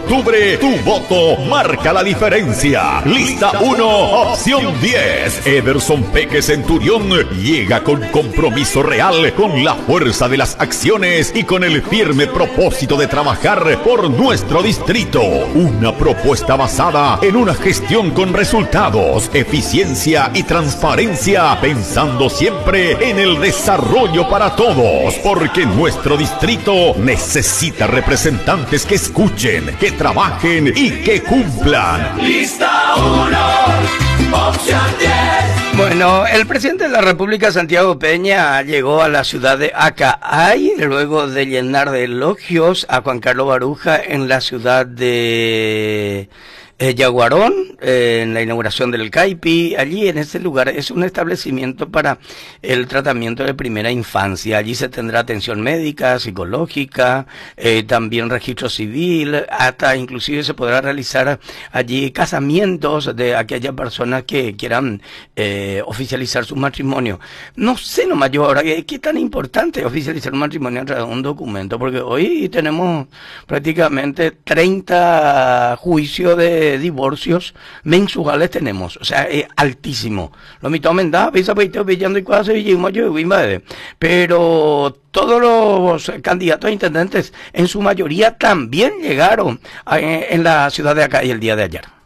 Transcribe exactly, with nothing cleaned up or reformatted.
octubre, tu voto marca la diferencia. Lista uno, opción diez. Ederson Peque Centurión llega con compromiso real, con la fuerza de las acciones y con el firme propósito de trabajar por nuestro distrito. Una propuesta basada en una gestión con resultados, eficiencia y transparencia, pensando siempre en el desarrollo para todos, porque nuestro distrito necesita representantes que escuchen, que trabajen y que cumplan. Lista uno, opción diez. Bueno, el presidente de la República, Santiago Peña, llegó a la ciudad de Acay luego de llenar de elogios a Juan Carlos Baruja en la ciudad de Eh, Yaguarón, eh, en la inauguración del Caipi. Allí en ese lugar es un establecimiento para el tratamiento de primera infancia. Allí se tendrá atención médica, psicológica, eh, también registro civil, hasta inclusive se podrá realizar allí casamientos de aquellas personas que quieran eh, oficializar su matrimonio. No sé nomás yo ahora, ¿qué tan importante es oficializar un matrimonio a través de un documento? Porque hoy tenemos prácticamente treinta juicios de divorcios mensuales tenemos, o sea, es altísimo. Lo mismo da, pisa peito pillando y cosas y yo pero todos los candidatos a intendentes en su mayoría también llegaron a, en la ciudad de Acay el día de ayer.